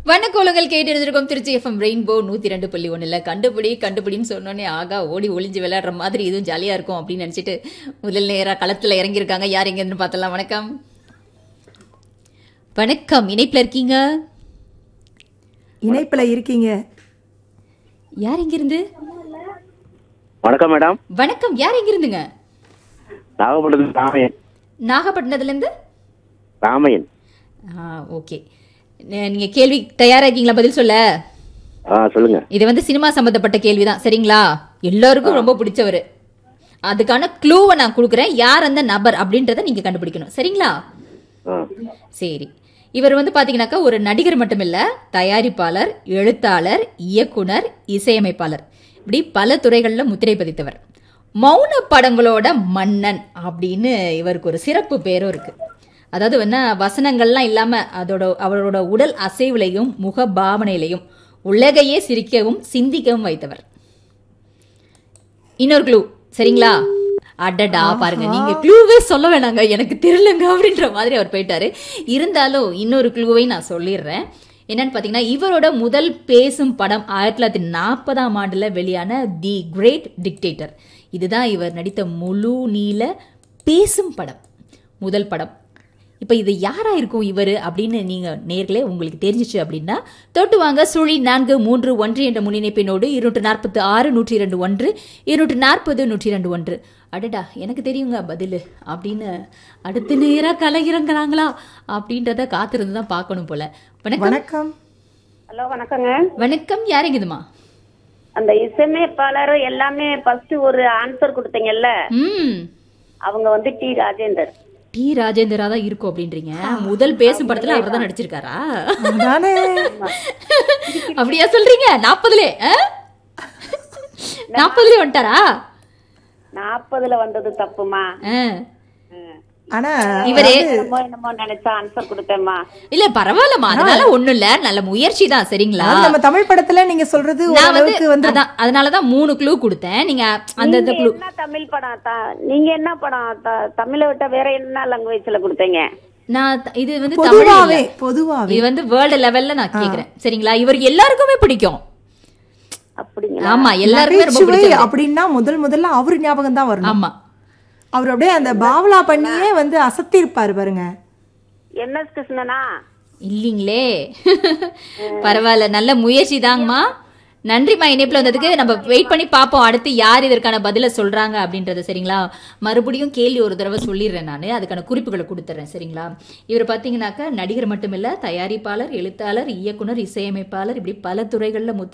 வணக்கோலங்கள் கேட்டிருந்திருக்கோம் Trichy FM rainbow 102.1 கண்டுபிடின்னு சொன்னோன்னே ஆகா ஓடி ஒளிஞ்சு விளையாடுற மாதிரி இதுவும் ஜாலியா இருக்கும் அப்படின்னு நினைச்சிட்டு முதல் நேரா களத்துல இறங்கியிருக்காங்க. யார் எங்கன்னு பார்த்தலாம். வணக்கம் வணக்கம், இணைப்புல இருக்கீங்க. இணைப்புல இருக்கீங்க. யார் எங்கிருந்து? வணக்கம் மேடம். வணக்கம், யார் எங்கிருந்துங்க? நாகப்பட்டினத்துல ராமையன். நாகப்பட்டினத்துல இருந்து ராமையன். ஓகே, நீங்க கேள்வி தயாரா இருக்கீங்களா பதில் சொல்ல? சொல்லுங்க. இது வந்து சினிமா சம்பந்தப்பட்ட கேள்விதான், சரிங்களா? எல்லாருக்கும் ரொம்ப பிடிச்சவரு. அதுக்கான க்ளூவை நான் கொடுக்குறேன். யார் அந்த நபர் அப்படின்றத நீங்க கண்டுபிடிக்கணும், சரிங்களா? சரி, இவர் வந்து பாத்தீங்கன்னாக்கா ஒரு நடிகர் மட்டுமில்ல, தயாரிப்பாளர், எழுத்தாளர், இயக்குனர், இசையமைப்பாளர், இப்படி பல துறைகளில் முத்திரை பதித்தவர். மௌன படங்களோட மன்னன் அப்படின்னு இவருக்கு ஒரு சிறப்பு பேரும் இருக்கு. அதாவது என்ன, வசனங்கள்லாம் இல்லாம அவரோட உடல் அசைவுலையும் முக பாவனையிலையும் உலகையே சிரிக்கவும் சிந்திக்கவும் வைத்தவர். இன்னொரு க்ளூ, சரிங்களா? அடடா பாருங்க, நீங்க க்ளூவே சொல்ல வேணாங்க, எனக்கு தெரியலங்க அப்படின்ற மாதிரி அவர் போயிட்டாரு. இருந்தாலும் இன்னொரு க்ளூவை நான் சொல்லிடுறேன். என்னன்னு பாத்தீங்கன்னா, இவரோட முதல் பேசும் படம் 1940ஆம் ஆண்டுல வெளியான தி கிரேட் டிக்டேட்டர். இதுதான் இவர் நடித்த முழு நீள பேசும் படம், முதல் படம். இப்ப இது யாரா இருக்கும் இவரு அப்படின்னு நீங்க நேர்களே உங்களுக்கு தெரிஞ்சிச்சு அப்படின்னா தொட்டு வாங்க. 0431 என்ற முன்னிணைப்பினோடு 246 102 240 102. அடடா எனக்கு தெரியுங்க பதில் அப்படின்னு அடுத்த நேரா கலையிறங்குறாங்களா அப்படின்றத காத்திருந்து தான் பார்க்கணும் போல. வணக்கம். ஹலோ, வணக்கங்க. வணக்கம், யாருங்குதுமா? அந்த இசையமைப்பாளர் எல்லாமே ஃபர்ஸ்ட் ஒரு ஆன்சர் கொடுத்தீங்கல்ல, அவங்க வந்து டி ராஜேந்தர். டி ராஜேந்தரா தான் இருக்கும் அப்படின்றீங்க? முதல் பேசும் படத்துல அவர் தான் நடிச்சிருக்காரா? அப்படியா சொல்றீங்க? 40லே வந்துட்டாரா? 40ல வந்தது தப்புமா? ஆனா இவரே என்னமோ நினைச்சா ஆன்சர் கொடுத்தேம்மா. இல்ல பரவாயில்லமா, அதனால ஒண்ணும் இல்ல, நல்ல முயற்சி தான், சரிங்களா? நம்ம தமிழ் படத்துல நீங்க சொல்றது ஓரளவுக்கு வந்து அதனாலதான் 3 க்ளூ கொடுத்தேன். நீங்க அந்த க்ளூ என்ன தமிழ் படம், நீங்க என்ன படம் தமிழை விட்ட வேற என்ன லாங்குவேஜ்ல கொடுத்தீங்க? நான் இது வந்து பொதுவாவே இது வந்து வேர்ல்டு லெவல்ல நான் கேக்குறேன், சரிங்களா? இவருக்கு எல்லாருக்குமே பிடிக்கும். அப்படிங்களா? ஆமா, எல்லாருக்குமே ரொம்ப பிடிக்கும். அப்படின்னா முதல்ல அவரு ஞாபகம் தான் வரணும். ஆமா, அவர் அப்படியே அந்த பாவலா பண்ணியே வந்து அசத்தி இருப்பாரு பாருங்க. என்எஸ் கிருஷ்ணனா? இல்லீங்களே. பரவாயில்ல, நல்ல முயற்சி தாங்கம்மா. நன்றிம்மா இணைப்புல வந்ததுக்கு. நம்ம வெயிட் பண்ணி பார்ப்போம் அடுத்து யார் இதற்கான பதில சொல்றாங்க அப்படின்றது, சரிங்களா? மறுபடியும் கேள்வி ஒரு தடவை சொல்லிடுறேன், நான் அதுக்கான குறிப்புகளை கொடுத்துறேன், சரிங்களா? இவர் பாத்தீங்கன்னாக்கா நடிகர் மட்டுமில்ல, தயாரிப்பாளர், எழுத்தாளர், இயக்குனர், இசையமைப்பாளர், இப்படி பல துறைகள்ல